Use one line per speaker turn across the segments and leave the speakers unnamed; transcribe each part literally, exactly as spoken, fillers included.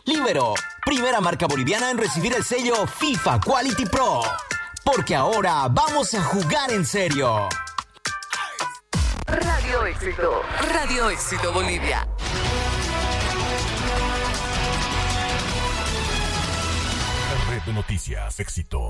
Libero, primera marca boliviana en recibir el sello FIFA Quality Pro. Porque ahora vamos a jugar en serio.
Radio Éxito. Radio Éxito Bolivia.
Red de Noticias Éxito.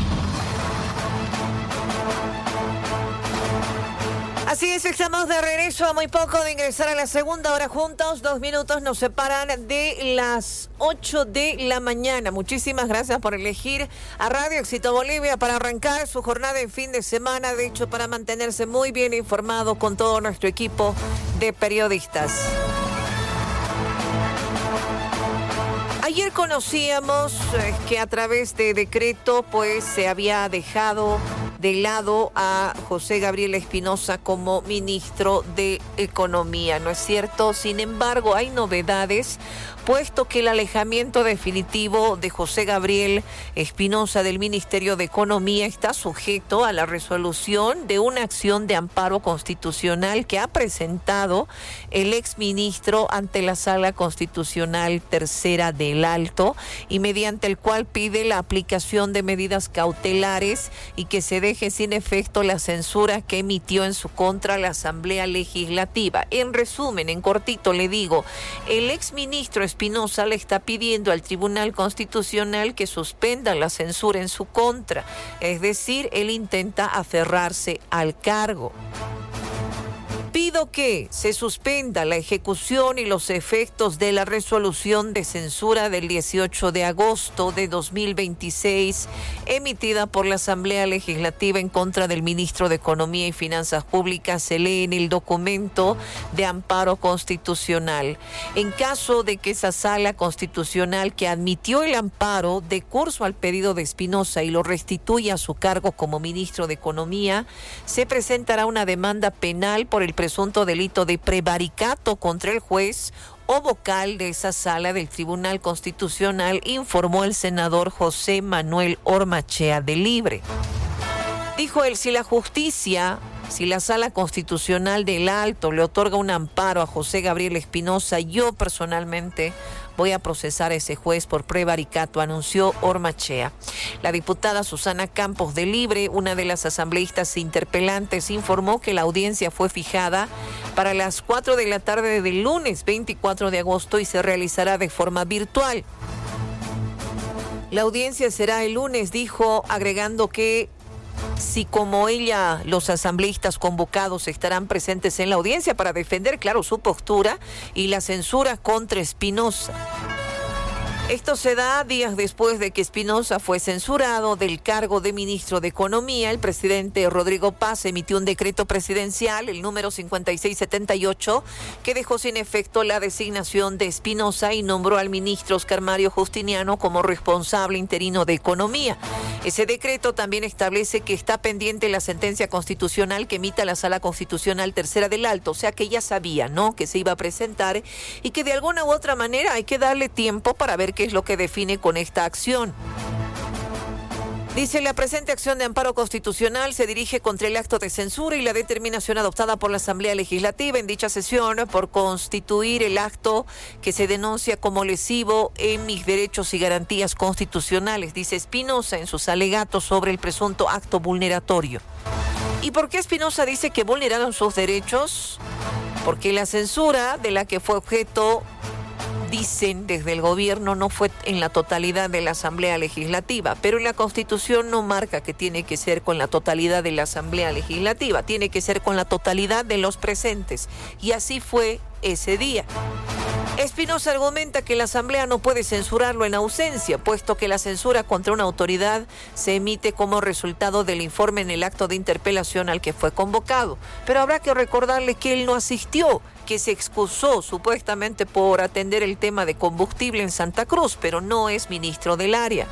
Así es, estamos de regreso a muy poco de ingresar a la segunda hora juntos. Dos minutos nos separan de las ocho de la mañana. Muchísimas gracias por elegir a Radio Éxito Bolivia para arrancar su jornada en fin de semana. De hecho, para mantenerse muy bien informado con todo nuestro equipo de periodistas. Ayer conocíamos eh, que a través de decreto pues se había dejado de lado a José Gabriel Espinosa como ministro de Economía, ¿no es cierto? Sin embargo, hay novedades, puesto que el alejamiento definitivo de José Gabriel Espinosa del Ministerio de Economía está sujeto a la resolución de una acción de amparo constitucional que ha presentado el exministro ante la Sala Constitucional Tercera del Alto, y mediante el cual pide la aplicación de medidas cautelares y que se deje sin efecto la censura que emitió en su contra la Asamblea Legislativa. En resumen, en cortito le digo, el exministro Espinosa le está pidiendo al Tribunal Constitucional que suspenda la censura en su contra, es decir, él intenta aferrarse al cargo. Pido que se suspenda la ejecución y los efectos de la resolución de censura del dieciocho de agosto de dos mil veintiséis, emitida por la Asamblea Legislativa en contra del ministro de Economía y Finanzas Públicas. Se lee en el documento de amparo constitucional. En caso de que esa Sala Constitucional, que admitió el amparo, dé curso al pedido de Espinosa y lo restituya a su cargo como ministro de Economía, se presentará una demanda penal por el presunto delito de prevaricato contra el juez o vocal de esa sala del Tribunal Constitucional, informó el senador José Manuel Ormachea de Libre. Dijo él, si la justicia, si la Sala Constitucional del Alto le otorga un amparo a José Gabriel Espinosa, yo personalmente voy a procesar a ese juez por prevaricato, anunció Ormachea. La diputada Susana Campos de Libre, una de las asambleístas interpelantes, informó que la audiencia fue fijada para las cuatro de la tarde del lunes veinticuatro de agosto y se realizará de forma virtual. La audiencia será el lunes, dijo, agregando que si como ella, los asambleístas convocados estarán presentes en la audiencia para defender, claro, su postura y la censura contra Espinosa. Esto se da días después de que Espinosa fue censurado del cargo de ministro de Economía. El presidente Rodrigo Paz emitió un decreto presidencial, el número cincuenta y seis setenta y ocho, que dejó sin efecto la designación de Espinosa y nombró al ministro Oscar Mario Justiniano como responsable interino de Economía. Ese decreto también establece que está pendiente la sentencia constitucional que emita la Sala Constitucional Tercera del Alto, o sea que ya sabía, ¿no?, que se iba a presentar y que de alguna u otra manera hay que darle tiempo para ver qué es lo que define con esta acción. Dice, la presente acción de amparo constitucional se dirige contra el acto de censura y la determinación adoptada por la Asamblea Legislativa en dicha sesión por constituir el acto que se denuncia como lesivo en mis derechos y garantías constitucionales, dice Espinosa en sus alegatos sobre el presunto acto vulneratorio. ¿Y por qué Espinosa dice que vulneraron sus derechos? Porque la censura de la que fue objeto, dicen desde el gobierno, no fue en la totalidad de la Asamblea Legislativa, pero la Constitución no marca que tiene que ser con la totalidad de la Asamblea Legislativa, tiene que ser con la totalidad de los presentes, y así fue ese día. Espinosa argumenta que la Asamblea no puede censurarlo en ausencia, puesto que la censura contra una autoridad se emite como resultado del informe en el acto de interpelación al que fue convocado. Pero habrá que recordarle que él no asistió, que se excusó supuestamente por atender el tema de combustible en Santa Cruz, pero no es ministro del área.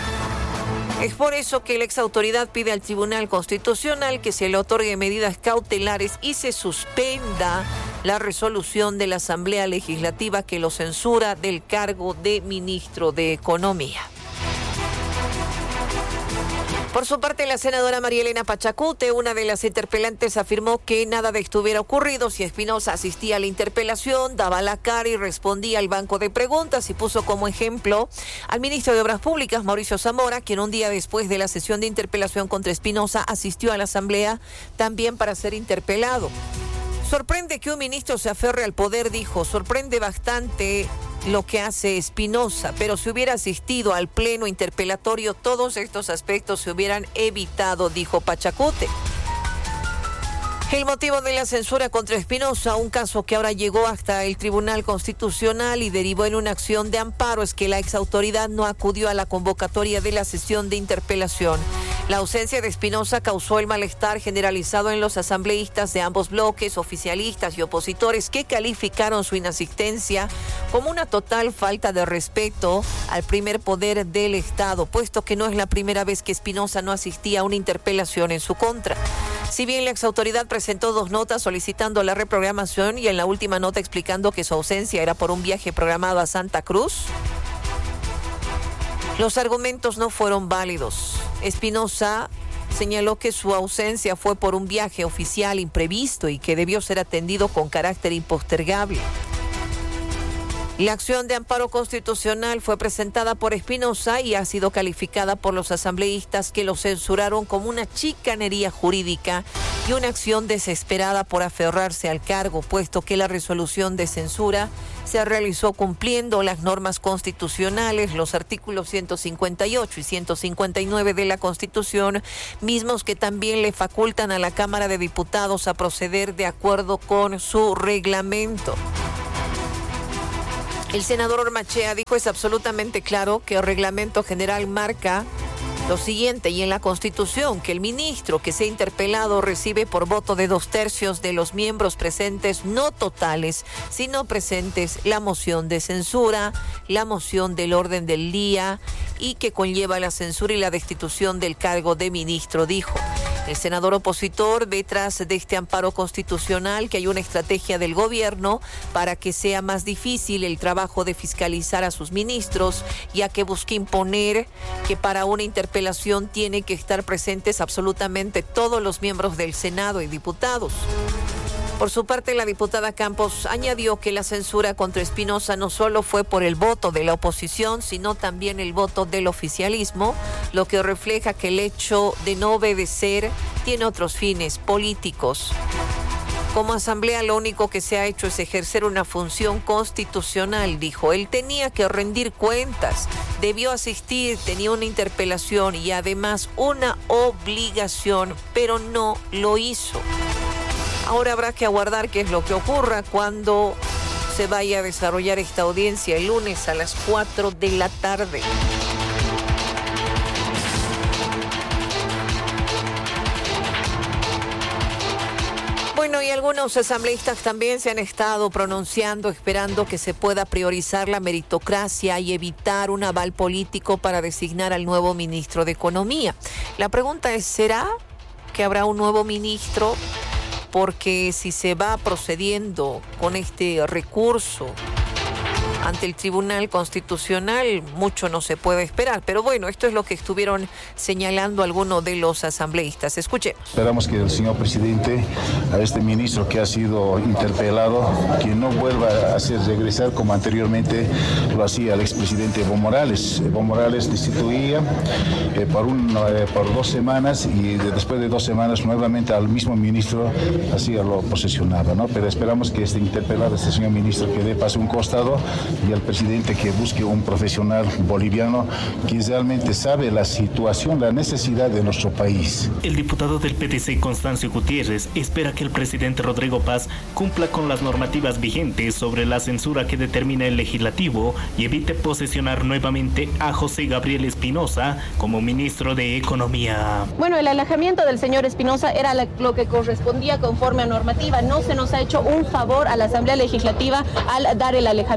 Es por eso que la exautoridad pide al Tribunal Constitucional que se le otorgue medidas cautelares y se suspenda la resolución de la Asamblea Legislativa que lo censura del cargo de ministro de Economía. Por su parte, la senadora María Elena Pachacute, una de las interpelantes, afirmó que nada de esto hubiera ocurrido si Espinosa asistía a la interpelación, daba la cara y respondía al banco de preguntas, y puso como ejemplo al ministro de Obras Públicas, Mauricio Zamora, quien un día después de la sesión de interpelación contra Espinosa asistió a la asamblea también para ser interpelado. Sorprende que un ministro se aferre al poder, dijo. Sorprende bastante lo que hace Espinosa, pero si hubiera asistido al pleno interpelatorio, todos estos aspectos se hubieran evitado, dijo Pachacute. El motivo de la censura contra Espinosa, un caso que ahora llegó hasta el Tribunal Constitucional y derivó en una acción de amparo, es que la exautoridad no acudió a la convocatoria de la sesión de interpelación. La ausencia de Espinosa causó el malestar generalizado en los asambleístas de ambos bloques, oficialistas y opositores, que calificaron su inasistencia como una total falta de respeto al primer poder del Estado, puesto que no es la primera vez que Espinosa no asistía a una interpelación en su contra. Si bien la exautoridad presentó dos notas solicitando la reprogramación y en la última nota explicando que su ausencia era por un viaje programado a Santa Cruz, los argumentos no fueron válidos. Espinosa señaló que su ausencia fue por un viaje oficial imprevisto y que debió ser atendido con carácter impostergable. La acción de amparo constitucional fue presentada por Espinosa y ha sido calificada por los asambleístas, que lo censuraron como una chicanería jurídica y una acción desesperada por aferrarse al cargo, puesto que la resolución de censura se realizó cumpliendo las normas constitucionales, los artículos ciento cincuenta y ocho y ciento cincuenta y nueve de la Constitución, mismos que también le facultan a la Cámara de Diputados a proceder de acuerdo con su reglamento. El senador Ormachea dijo: es absolutamente claro que el reglamento general marca lo siguiente, y en la Constitución, que el ministro que sea interpelado recibe por voto de dos tercios de los miembros presentes, no totales, sino presentes, la moción de censura, la moción del orden del día, y que conlleva la censura y la destitución del cargo de ministro, dijo. El senador opositor ve tras de este amparo constitucional que hay una estrategia del gobierno para que sea más difícil el trabajo de fiscalizar a sus ministros, ya que busca imponer que para una interpelación tienen que estar presentes absolutamente todos los miembros del Senado y diputados. Por su parte, la diputada Campos añadió que la censura contra Espinosa no solo fue por el voto de la oposición, sino también el voto del oficialismo, lo que refleja que el hecho de no obedecer tiene otros fines políticos. Como asamblea, lo único que se ha hecho es ejercer una función constitucional, dijo. Él tenía que rendir cuentas, debió asistir, tenía una interpelación y además una obligación, pero no lo hizo. Ahora habrá que aguardar qué es lo que ocurra cuando se vaya a desarrollar esta audiencia el lunes a las cuatro de la tarde. Bueno, y algunos asambleístas también se han estado pronunciando, esperando que se pueda priorizar la meritocracia y evitar un aval político para designar al nuevo ministro de Economía. La pregunta es, ¿será que habrá un nuevo ministro? Porque si se va procediendo con este recurso ante el Tribunal Constitucional, mucho no se puede esperar. Pero bueno, esto es lo que estuvieron señalando algunos de los asambleístas. Escuchemos.
Esperamos que el señor presidente, a este ministro que ha sido interpelado, que no vuelva a hacer regresar como anteriormente lo hacía el expresidente Evo Morales. Evo Morales destituía eh, por, un, eh, por dos semanas y de, después de dos semanas nuevamente al mismo ministro hacía lo posesionaba, ¿no? Pero esperamos que este interpelado, este señor ministro, que dé paso a un costado y al presidente que busque un profesional boliviano que realmente sabe la situación, la necesidad de nuestro país.
El diputado del P D C, Constancio Gutiérrez, espera que el presidente Rodrigo Paz cumpla con las normativas vigentes sobre la censura que determina el legislativo y evite posesionar nuevamente a José Gabriel Espinosa como ministro de Economía.
Bueno, el alejamiento del señor Espinosa era lo que correspondía conforme a normativa. No se nos ha hecho un favor a la Asamblea Legislativa al dar el alejamiento del señor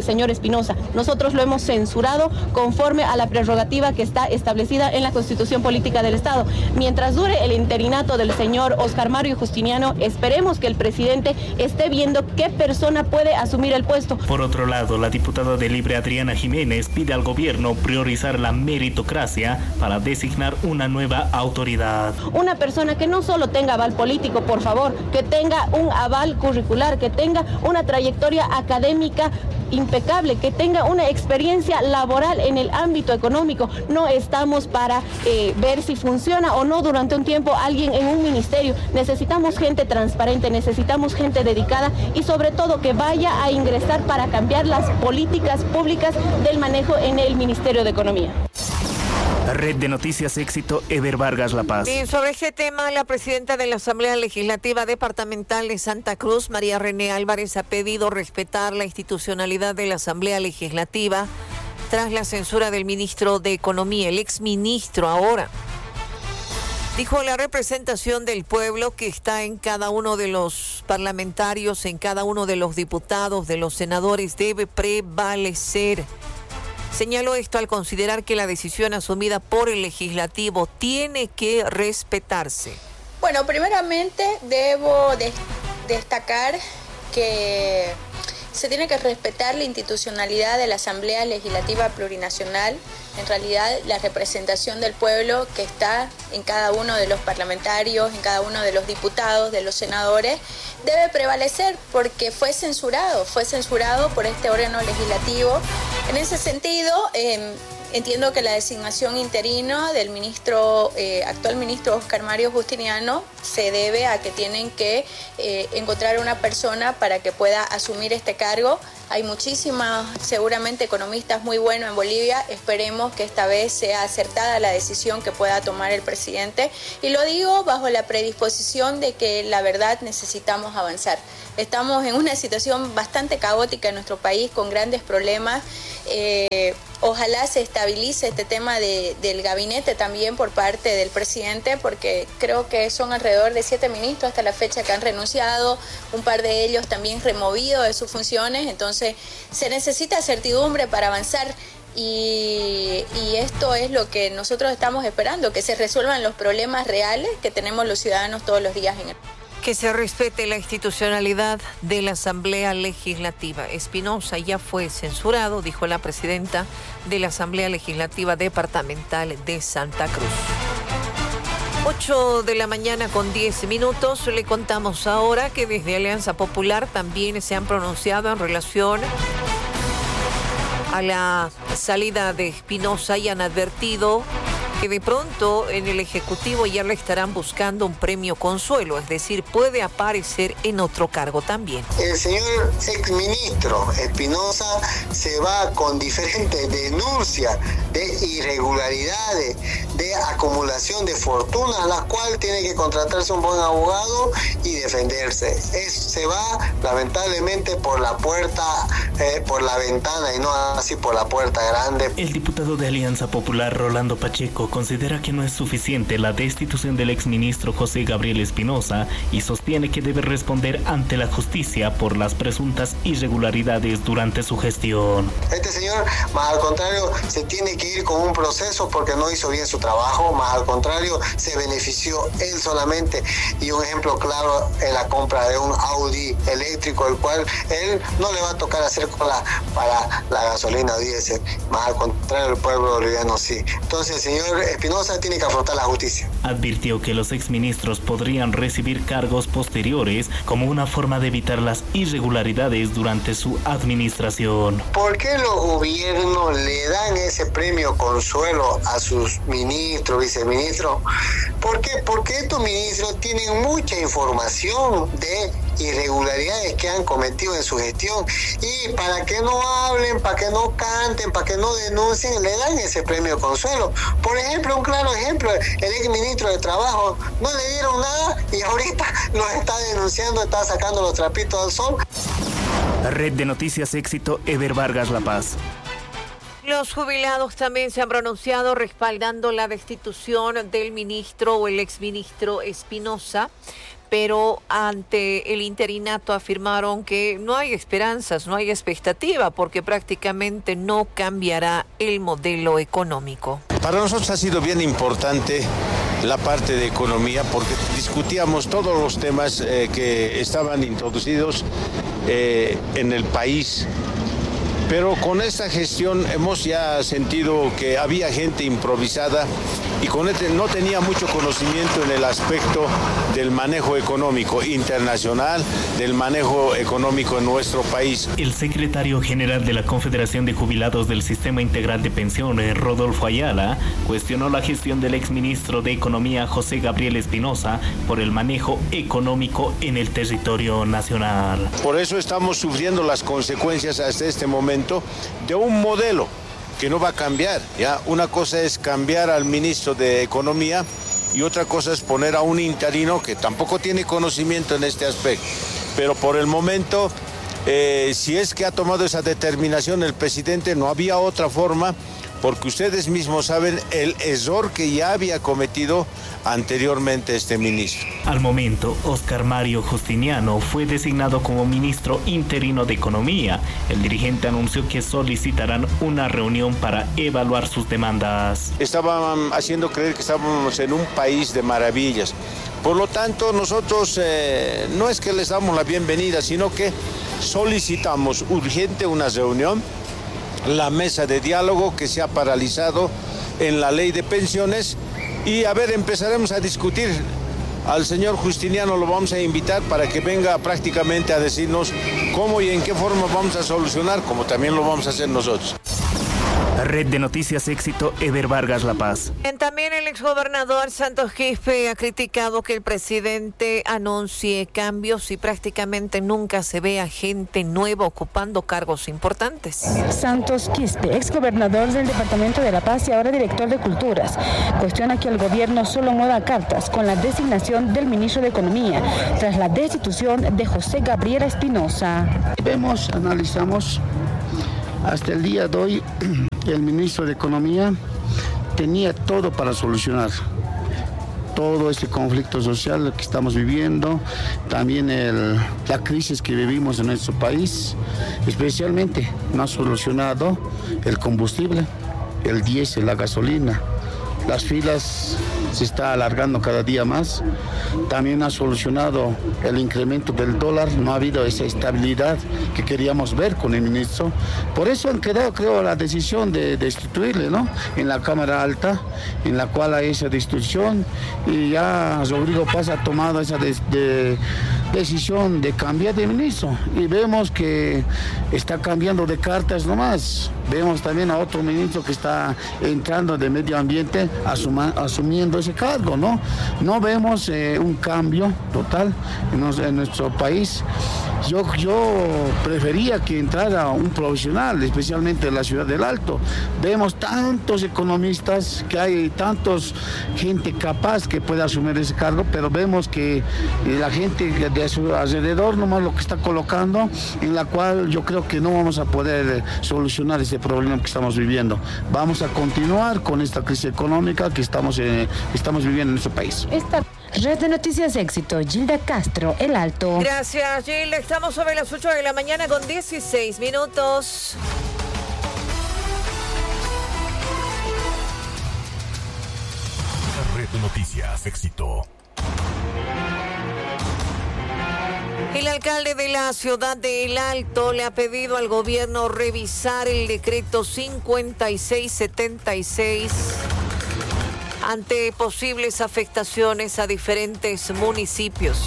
señor Espinosa. Nosotros lo hemos censurado conforme a la prerrogativa que está establecida en la Constitución Política del Estado. Mientras dure el interinato del señor Oscar Mario Justiniano, esperemos que el presidente esté viendo qué persona puede asumir el puesto.
Por otro lado, la diputada de Libre Adriana Jiménez pide al gobierno priorizar la meritocracia para designar una nueva autoridad.
Una persona que no solo tenga aval político, por favor, que tenga un aval curricular, que tenga una trayectoria académica impecable, que tenga una experiencia laboral en el ámbito económico. No estamos para eh, ver si funciona o no durante un tiempo alguien en un ministerio. Necesitamos gente transparente, necesitamos gente dedicada y sobre todo que vaya a ingresar para cambiar las políticas públicas del manejo en el Ministerio de Economía.
Red de Noticias Éxito, Ever Vargas La Paz.
Bien, sobre este tema, la presidenta de la Asamblea Legislativa Departamental de Santa Cruz, María René Álvarez, ha pedido respetar la institucionalidad de la Asamblea Legislativa tras la censura del ministro de Economía, el exministro ahora. Dijo: la representación del pueblo que está en cada uno de los parlamentarios, en cada uno de los diputados, de los senadores, debe prevalecer. Señaló esto al considerar que la decisión asumida por el legislativo tiene que respetarse.
Bueno, primeramente debo de destacar que se tiene que respetar la institucionalidad de la Asamblea Legislativa Plurinacional. En realidad, la representación del pueblo que está en cada uno de los parlamentarios, en cada uno de los diputados, de los senadores, debe prevalecer porque fue censurado, fue censurado por este órgano legislativo. En ese sentido, eh, entiendo que la designación interina del ministro, eh, actual ministro Oscar Mario Justiniano se debe a que tienen que eh, encontrar una persona para que pueda asumir este cargo. Hay muchísimas, seguramente, economistas muy buenos en Bolivia. Esperemos que esta vez sea acertada la decisión que pueda tomar el presidente. Y lo digo bajo la predisposición de que la verdad necesitamos avanzar. Estamos en una situación bastante caótica en nuestro país, con grandes problemas. Eh, ojalá se estabilice este tema de, del gabinete también por parte del presidente, porque creo que son alrededor de siete ministros hasta la fecha que han renunciado, un par de ellos también removidos de sus funciones. Entonces se necesita certidumbre para avanzar. Y, y esto es lo que nosotros estamos esperando, que se resuelvan los problemas reales que tenemos los ciudadanos todos los días en el país.
Que se respete la institucionalidad de la Asamblea Legislativa. Espinosa ya fue censurado, dijo la presidenta de la Asamblea Legislativa Departamental de Santa Cruz. ocho de la mañana con diez minutos. Le contamos ahora que desde Alianza Popular también se han pronunciado en relación a la salida de Espinosa y han advertido que de pronto en el Ejecutivo ya le estarán buscando un premio consuelo, es decir, puede aparecer en otro cargo también.
El señor exministro Espinosa se va con diferentes denuncias de irregularidades, de acumulación de fortunas, las cuales tiene que contratarse un buen abogado y defenderse. Es, se va lamentablemente por la puerta, eh, por la ventana y no así por la puerta grande.
El diputado de Alianza Popular, Rolando Pacheco, considera que no es suficiente la destitución del exministro José Gabriel Espinosa y sostiene que debe responder ante la justicia por las presuntas irregularidades durante su gestión.
Este señor, más al contrario, se tiene que ir con un proceso porque no hizo bien su trabajo, más al contrario, se benefició él solamente. Y un ejemplo claro es la compra de un Audi eléctrico, el cual él no le va a tocar hacer cola para la gasolina diésel, más al contrario, el pueblo boliviano sí. Entonces el señor Espinosa tiene que afrontar la justicia.
Advirtió que los exministros podrían recibir cargos posteriores como una forma de evitar las irregularidades durante su administración.
¿Por qué los gobiernos le dan ese premio consuelo a sus ministros, viceministros? ¿Por qué? Porque estos ministros tienen mucha información de irregularidades que han cometido en su gestión y para que no hablen, para que no canten, para que no denuncien, le dan ese premio consuelo. Por ejemplo, un claro ejemplo, el ex ministro de Trabajo no le dieron nada y ahorita nos está denunciando, está sacando los trapitos al sol.
Red de Noticias Éxito, Ever Vargas La Paz.
Los jubilados también se han pronunciado respaldando la destitución del ministro o el exministro Espinosa, pero ante el interinato afirmaron que no hay esperanzas, no hay expectativa, porque prácticamente no cambiará el modelo económico.
Para nosotros ha sido bien importante la parte de economía porque discutíamos todos los temas eh, que estaban introducidos eh, en el país. Pero con esta gestión hemos ya sentido que había gente improvisada y con este no tenía mucho conocimiento en el aspecto del manejo económico internacional, del manejo económico en nuestro país.
El secretario general de la Confederación de Jubilados del Sistema Integral de Pensiones, Rodolfo Ayala, cuestionó la gestión del exministro de Economía, José Gabriel Espinosa, por el manejo económico en el territorio nacional.
Por eso estamos sufriendo las consecuencias hasta este momento de un modelo que no va a cambiar, ¿ya? Una cosa es cambiar al ministro de Economía y otra cosa es poner a un interino que tampoco tiene conocimiento en este aspecto. Pero por el momento, eh, si es que ha tomado esa determinación el presidente, no había otra forma, porque ustedes mismos saben el error que ya había cometido anteriormente este ministro.
Al momento, Oscar Mario Justiniano fue designado como ministro interino de Economía. El dirigente anunció que solicitarán una reunión para evaluar sus demandas.
Estaban haciendo creer que estábamos en un país de maravillas. Por lo tanto, nosotros eh, no es que les damos la bienvenida, sino que solicitamos urgente una reunión, la mesa de diálogo que se ha paralizado en la ley de pensiones y a ver, empezaremos a discutir. Al señor Justiniano lo vamos a invitar para que venga prácticamente a decirnos cómo y en qué forma vamos a solucionar, como también lo vamos a hacer nosotros.
Red de Noticias Éxito, Eber Vargas, La Paz.
También el exgobernador Santos Quispe ha criticado que el presidente anuncie cambios y prácticamente nunca se ve a gente nueva ocupando cargos importantes.
Santos Quispe, exgobernador del departamento de La Paz y ahora director de Culturas, cuestiona que el gobierno solo mueva cartas con la designación del ministro de Economía tras la destitución de José Gabriel Espinosa.
Vemos, analizamos, hasta el día de hoy el ministro de Economía tenía todo para solucionar todo este conflicto social que estamos viviendo, también el, la crisis que vivimos en nuestro país, especialmente no ha solucionado el combustible, el diésel, la gasolina. Las filas se está alargando cada día más. También ha solucionado el incremento del dólar. No ha habido esa estabilidad que queríamos ver con el ministro. Por eso han quedado, creo, la decisión de destituirle, ¿no? En la Cámara Alta, en la cual hay esa destitución. Y ya Rodrigo Paz ha tomado esa de, de, decisión de cambiar de ministro. Y vemos que está cambiando de cartas nomás. Vemos también a otro ministro que está entrando de Medio Ambiente asuma, asumiendo ese cargo, ¿no? No vemos eh, un cambio total en, nos, en nuestro país. Yo, yo prefería que entrara un profesional, especialmente en la ciudad del Alto. Vemos tantos economistas, que hay tantos gente capaz que puede asumir ese cargo, pero vemos que la gente de su alrededor nomás lo que está colocando, en la cual yo creo que no vamos a poder solucionar ese problema que estamos viviendo. Vamos a continuar con esta crisis económica que estamos, eh, estamos viviendo en nuestro país.
Esta Red de Noticias Éxito, Gilda Castro, El Alto.
Gracias, Gilda. Estamos sobre las ocho de la mañana con dieciséis minutos.
Red de Noticias Éxito.
El alcalde de la ciudad de El Alto le ha pedido al gobierno revisar el decreto cincuenta y seis setenta y seis ante posibles afectaciones a diferentes municipios.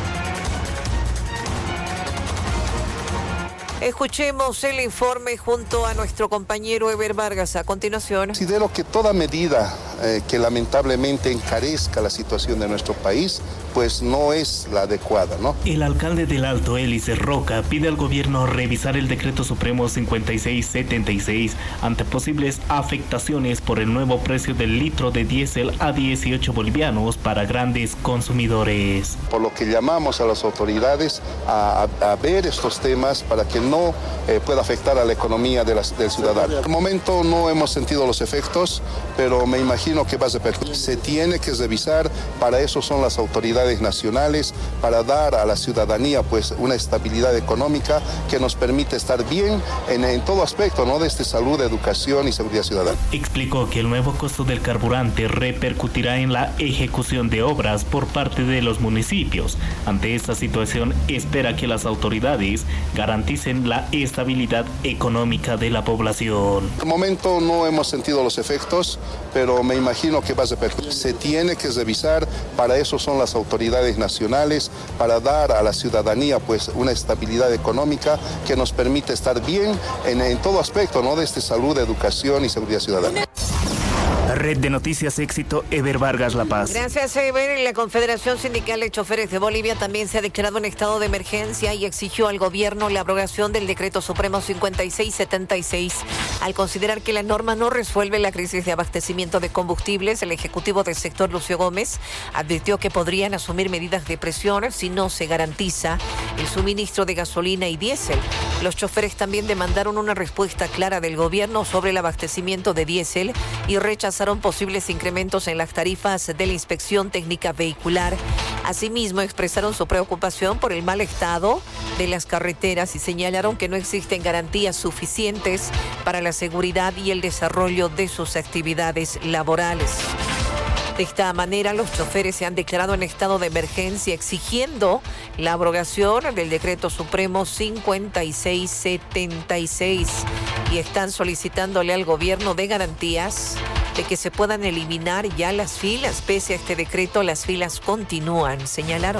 Escuchemos el informe junto a nuestro compañero Eber Vargas a continuación.
Considero que toda medida eh, que lamentablemente encarezca la situación de nuestro país, pues no es la adecuada, ¿no?
El alcalde del Alto, Hélice Roca, pide al gobierno revisar el decreto supremo cincuenta y seis setenta y seis ante posibles afectaciones por el nuevo precio del litro de diésel a dieciocho bolivianos para grandes consumidores.
Por lo que llamamos a las autoridades a, a, a ver estos temas para que no eh, pueda afectar a la economía de la, del ciudadano. De momento no hemos sentido los efectos, pero me imagino que va a repercutir. Se tiene que revisar, para eso son las autoridades nacionales, para dar a la ciudadanía pues una estabilidad económica que nos permite estar bien en, en todo aspecto, ¿no? Desde salud, educación y seguridad ciudadana.
Explicó que el nuevo costo del carburante repercutirá en la ejecución de obras por parte de los municipios. Ante esta situación, espera que las autoridades garanticen la estabilidad económica de la población.
De momento no hemos sentido los efectos, pero me imagino que va a repercutir. Se tiene que revisar, para eso son las autoridades nacionales, para dar a la ciudadanía pues una estabilidad económica que nos permite estar bien en, en todo aspecto, ¿no? Desde salud, educación y seguridad ciudadana.
Red de Noticias Éxito, Eber Vargas, La Paz.
Gracias, Eber. La Confederación Sindical de Choferes de Bolivia también se ha declarado en estado de emergencia y exigió al gobierno la abrogación del Decreto Supremo cincuenta y seis setenta y seis. Al considerar que la norma no resuelve la crisis de abastecimiento de combustibles, el ejecutivo del sector, Lucio Gómez, advirtió que podrían asumir medidas de presión si no se garantiza el suministro de gasolina y diésel. Los choferes también demandaron una respuesta clara del gobierno sobre el abastecimiento de diésel y rechazaron posibles incrementos en las tarifas de la inspección técnica vehicular. Asimismo, expresaron su preocupación por el mal estado de las carreteras y señalaron que no existen garantías suficientes para la seguridad y el desarrollo de sus actividades laborales. De esta manera, los choferes se han declarado en estado de emergencia exigiendo la abrogación del Decreto Supremo cincuenta y seis setenta y seis y están solicitándole al gobierno de garantías de que se puedan eliminar ya las filas. Pese a este decreto, las filas continúan, señalaron.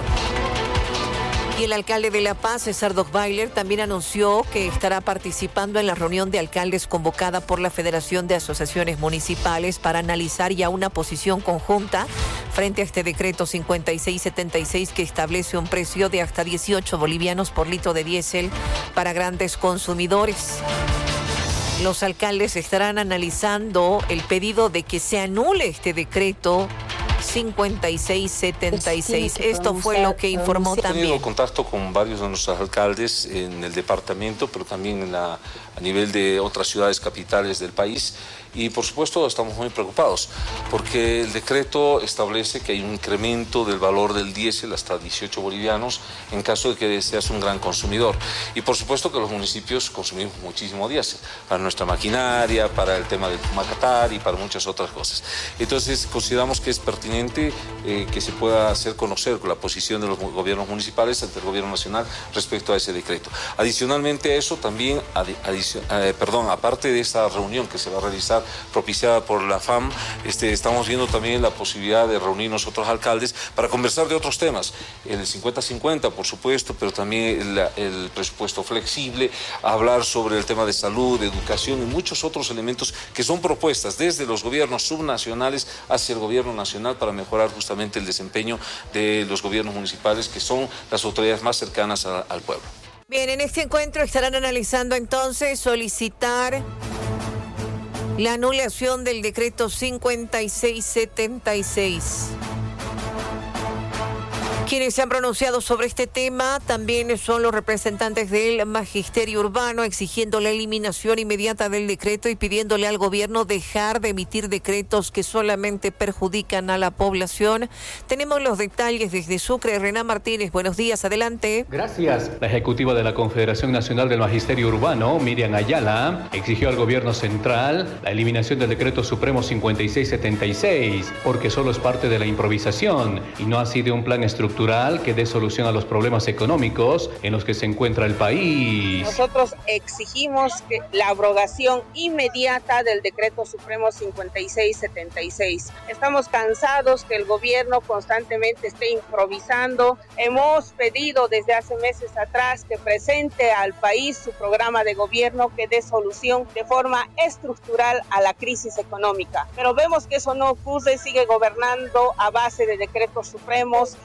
Y el alcalde de La Paz, César Dochweiler, también anunció que estará participando en la reunión de alcaldes convocada por la Federación de Asociaciones Municipales para analizar ya una posición conjunta frente a este decreto cincuenta y seis setenta y seis que establece un precio de hasta dieciocho bolivianos por litro de diésel para grandes consumidores. Los alcaldes estarán analizando el pedido de que se anule este decreto cincuenta y seis setenta y seis. Esto fue lo que informó también.
He tenido contacto con varios de nuestros alcaldes en el departamento, pero también en la, a nivel de otras ciudades capitales del país. Y por supuesto estamos muy preocupados porque el decreto establece que hay un incremento del valor del diésel hasta dieciocho bolivianos en caso de que seas un gran consumidor. Y por supuesto que los municipios consumimos muchísimo diésel para nuestra maquinaria, para el tema del Macatar y para muchas otras cosas. Entonces consideramos que es pertinente eh, que se pueda hacer conocer la posición de los gobiernos municipales ante el gobierno nacional respecto a ese decreto. Adicionalmente a eso también, adi adicio eh, perdón, aparte de esta reunión que se va a realizar propiciada por la F A M, este, estamos viendo también la posibilidad de reunirnos otros alcaldes para conversar de otros temas, el cincuenta cincuenta por supuesto, pero también el, el presupuesto flexible, hablar sobre el tema de salud, de educación y muchos otros elementos que son propuestas desde los gobiernos subnacionales hacia el gobierno nacional para mejorar justamente el desempeño de los gobiernos municipales, que son las autoridades más cercanas a, al pueblo.
Bien, en este encuentro estarán analizando entonces solicitar la anulación del decreto cincuenta y seis setenta y seis. Quienes se han pronunciado sobre este tema también son los representantes del Magisterio Urbano, exigiendo la eliminación inmediata del decreto y pidiéndole al gobierno dejar de emitir decretos que solamente perjudican a la población. Tenemos los detalles desde Sucre. Renan Martínez, buenos días, adelante.
Gracias. La ejecutiva de la Confederación Nacional del Magisterio Urbano, Miriam Ayala, exigió al gobierno central la eliminación del decreto supremo cincuenta y seis setenta y seis, porque solo es parte de la improvisación y no ha sido un plan estructural que dé solución a los problemas económicos en los que se encuentra el país.
Nosotros exigimos que la abrogación inmediata del decreto supremo cincuenta y seis setenta y seis. Estamos cansados que el gobierno constantemente esté improvisando. Hemos pedido desde hace meses atrás que presente al país su programa de gobierno que dé solución de forma estructural a la crisis económica. Pero vemos que eso no ocurre, sigue gobernando a base de decretos supremos, ex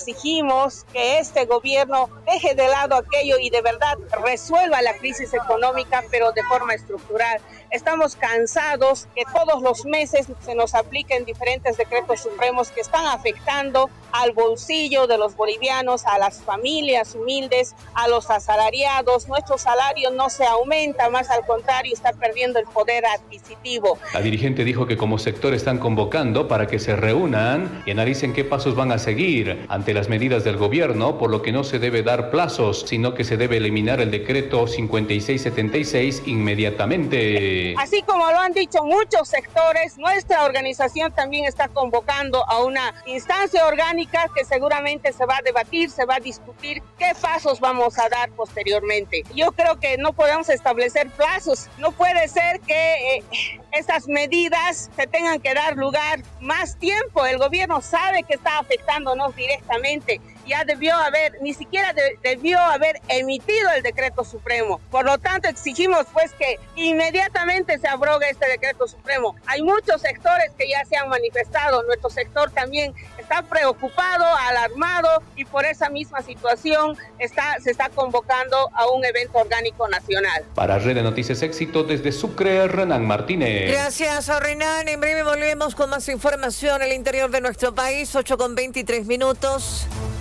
exigimos que este gobierno deje de lado aquello y de verdad resuelva la crisis económica, pero de forma estructural. Estamos cansados que todos los meses se nos apliquen diferentes decretos supremos que están afectando al bolsillo de los bolivianos, a las familias humildes, a los asalariados. Nuestro salario no se aumenta, más al contrario, está perdiendo el poder adquisitivo.
La dirigente dijo que como sector están convocando para que se reúnan y analicen qué pasos van a seguir ante las medidas del gobierno, por lo que no se debe dar plazos, sino que se debe eliminar el decreto cincuenta y seis setenta y seis inmediatamente.
Así como lo han dicho muchos sectores, nuestra organización también está convocando a una instancia orgánica que seguramente se va a debatir, se va a discutir qué pasos vamos a dar posteriormente. Yo creo que no podemos establecer plazos, no puede ser que eh, estas medidas se tengan que dar lugar más tiempo. El gobierno sabe que está afectándonos directamente, ya debió haber, ni siquiera de, debió haber emitido el decreto supremo. Por lo tanto, exigimos pues que inmediatamente se abrogue este decreto supremo. Hay muchos sectores que ya se han manifestado, nuestro sector también está preocupado, alarmado y por esa misma situación está, se está convocando a un evento orgánico nacional.
Para Red de Noticias Éxito, desde Sucre, Renan Martínez.
Gracias a Renan. En breve volvemos con más información en el interior de nuestro país, ocho con veintitrés minutos.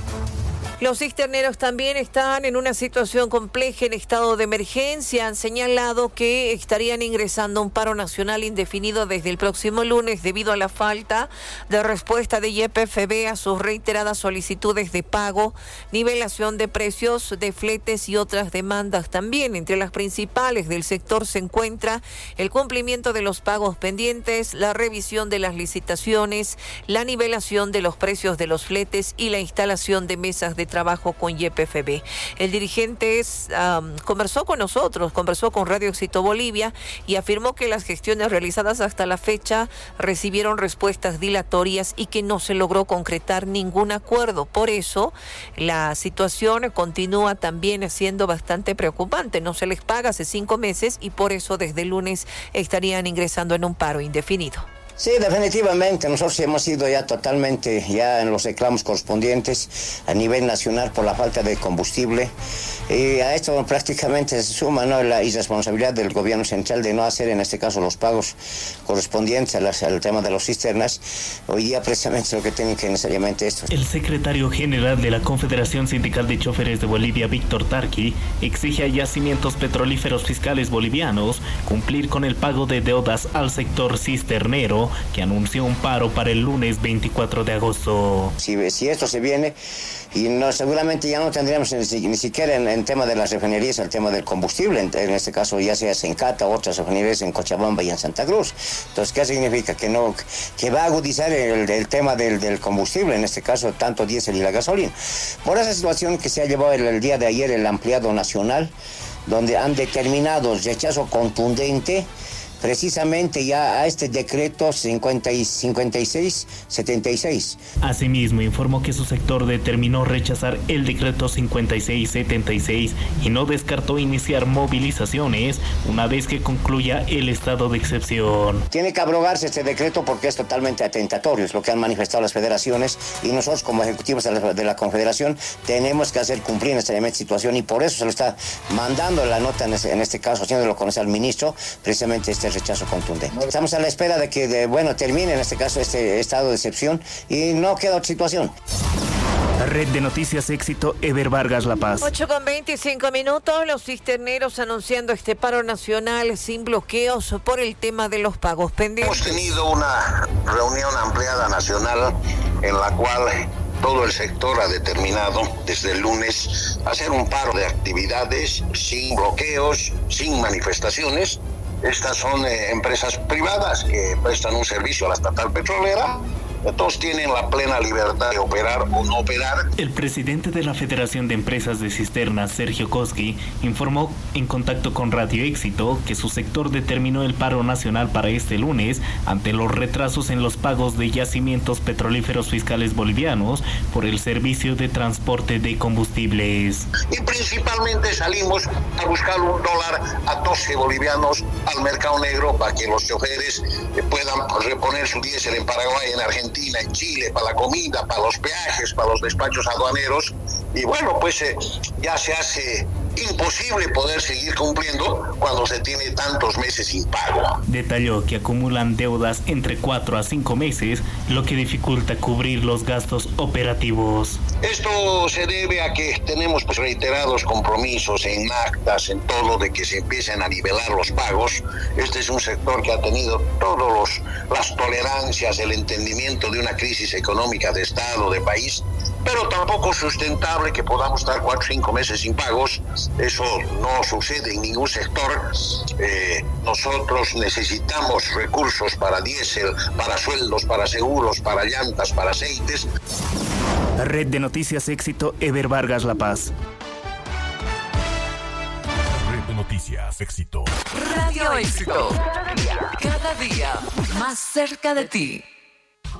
Los cisterneros también están en una situación compleja en estado de emergencia. Han señalado que estarían ingresando a un paro nacional indefinido desde el próximo lunes debido a la falta de respuesta de Y P F B a sus reiteradas solicitudes de pago, nivelación de precios de fletes y otras demandas también. Entre las principales del sector se encuentra el cumplimiento de los pagos pendientes, la revisión de las licitaciones, la nivelación de los precios de los fletes y la instalación de mesas de trabajo con Y P F B. El dirigente es, um, conversó con nosotros, conversó con Radio Éxito Bolivia y afirmó que las gestiones realizadas hasta la fecha recibieron respuestas dilatorias y que no se logró concretar ningún acuerdo. Por eso, la situación continúa también siendo bastante preocupante. No se les paga hace cinco meses y por eso desde el lunes estarían ingresando en un paro indefinido.
Sí, definitivamente. Nosotros hemos ido ya totalmente ya en los reclamos correspondientes a nivel nacional por la falta de combustible. Y a esto prácticamente se suma, ¿no?, la irresponsabilidad del gobierno central de no hacer en este caso los pagos correspondientes a las, al tema de los cisternas. Hoy día precisamente es lo que tienen que necesariamente esto.
El secretario general de la Confederación Sindical de Choferes de Bolivia, Víctor Tarqui, exige a yacimientos petrolíferos fiscales bolivianos cumplir con el pago de deudas al sector cisternero, que anunció un paro para el lunes veinticuatro de agosto.
Si, si esto se viene, y no, seguramente ya no tendríamos ni, ni siquiera en, en tema de las refinerías el tema del combustible, en, en este caso ya sea en Cata, otras refinerías en Cochabamba y en Santa Cruz. Entonces, ¿qué significa? Que no, que va a agudizar el, el tema del, del combustible, en este caso tanto diésel y la gasolina. Por esa situación que se ha llevado el, el día de ayer el ampliado nacional, donde han determinado rechazo contundente precisamente ya a este decreto cincuenta y seis setenta y seis.
Asimismo, informó que su sector determinó rechazar el decreto cincuenta y seis setenta y seis y no descartó iniciar movilizaciones una vez que concluya el estado de excepción.
Tiene que abrogarse este decreto porque es totalmente atentatorio, es lo que han manifestado las federaciones, y nosotros como ejecutivos de la, de la Confederación tenemos que hacer cumplir esta situación, y por eso se lo está mandando la nota en este, en este caso, haciéndolo conocer al ministro, precisamente este rechazo contundente. Estamos a la espera de que, de, bueno, termine en este caso este estado de excepción y no queda otra situación.
Red de Noticias Éxito, Ever Vargas, La Paz.
ocho con veinticinco minutos, los cisterneros anunciando este paro nacional sin bloqueos por el tema de los pagos pendientes.
Hemos tenido una reunión ampliada nacional en la cual todo el sector ha determinado desde el lunes hacer un paro de actividades sin bloqueos, sin manifestaciones. Estas son eh, empresas privadas que prestan un servicio a la estatal petrolera. Todos tienen la plena libertad de operar o no operar.
El presidente de la Federación de Empresas de Cisternas, Sergio Koski, informó en contacto con Radio Éxito que su sector determinó el paro nacional para este lunes ante los retrasos en los pagos de yacimientos petrolíferos fiscales bolivianos por el servicio de transporte de combustibles.
Y principalmente salimos a buscar un dólar a doce bolivianos al mercado negro para que los choferes puedan reponer su diésel en Paraguay, en Argentina
Argentina, en Chile, para la comida, para los peajes, para los despachos aduaneros. Y bueno, pues eh, ya se hace imposible poder seguir cumpliendo cuando se tiene tantos meses sin pago.
Detalló que acumulan deudas entre cuatro a cinco meses, lo que dificulta cubrir los gastos operativos.
Esto se debe a que tenemos pues reiterados compromisos en actas, en todo, de que se empiecen a nivelar los pagos. Este es un sector que ha tenido todas las tolerancias, el entendimiento de una crisis económica de Estado, de país, pero tampoco sustentable que podamos estar cuatro o cinco meses sin pagos. Eso no sucede en ningún sector. Eh, nosotros necesitamos recursos para diésel, para sueldos, para seguros, para llantas, para aceites.
Red de Noticias Éxito, Ever Vargas, La Paz.
Red de Noticias Éxito.
Radio Éxito. Cada día, cada día más cerca de ti.